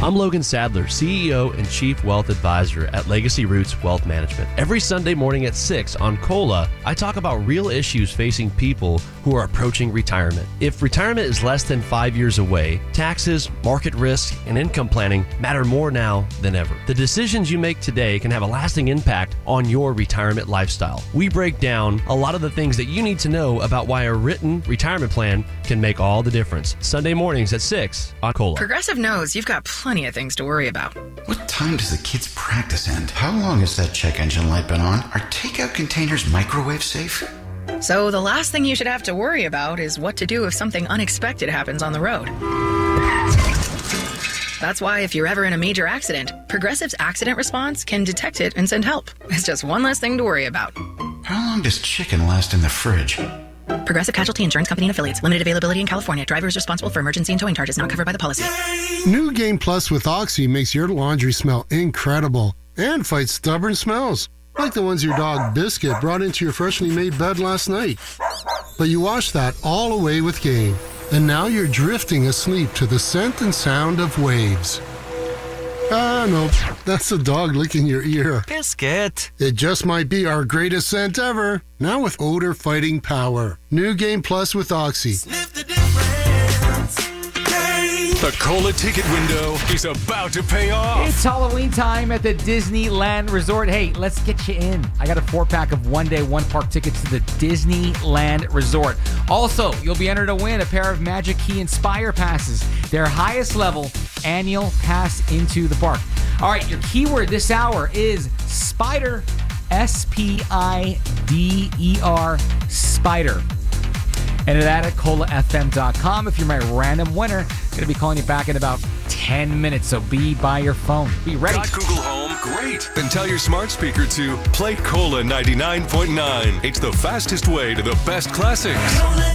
I'm Logan Sadler, CEO and Chief Wealth Advisor at Legacy Roots Wealth Management. Every Sunday morning at 6 on COLA, I talk about real issues facing people who are approaching retirement. If retirement is less than 5 years away, taxes, market risk, and income planning matter more now than ever. The decisions you make today can have a lasting impact on your retirement lifestyle. We break down a lot of the things that you need to know about why a written retirement plan can make all the difference. Sunday mornings at 6 on COLA. Progressive knows you've got plenty of things to worry about. What time does the kids' practice end? How long has that check engine light been on? Are takeout containers microwave safe? So the last thing you should have to worry about is what to do if something unexpected happens on the road. That's why if you're ever in a major accident, Progressive's accident response can detect it and send help. It's just one less thing to worry about. How long does chicken last in the fridge? Progressive Casualty Insurance Company and Affiliates. Limited availability in California. Driver is responsible for emergency and towing charges not covered by the policy. New Game Plus with Oxy makes your laundry smell incredible and fights stubborn smells, like the ones your dog Biscuit brought into your freshly made bed last night. But you washed that all away with Game, and now you're drifting asleep to the scent and sound of waves. No, that's the dog licking your ear. Biscuit. It just might be our greatest scent ever. Now with odor fighting power. New Game Plus with Oxy. Sniff the difference. The COLA ticket window is about to pay off. It's Halloween time at the Disneyland Resort. Hey, let's get you in. I got a 4-pack of one-day, one-park tickets to the Disneyland Resort. Also, you'll be entered to win a pair of Magic Key Inspire passes, their highest level annual pass into the park. All right, your keyword this hour is Spider, S-P-I-D-E-R, Spider. Enter that at colafm.com. If you're my random winner, I'm going to be calling you back in about 10 minutes, so be by your phone. Be ready. Got Google Home? Great. Then tell your smart speaker to play COLA 99.9. It's the fastest way to the best classics. Cola